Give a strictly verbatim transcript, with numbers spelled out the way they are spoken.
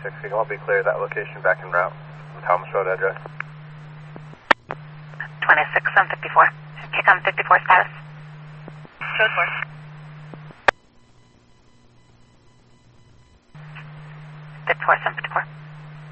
twenty-six, you can all be clear that location back en route. Thomas Road address. twenty-six, seven fifty-four. Kick on fifty-four status. Code four. fifty-four, seven fifty-four.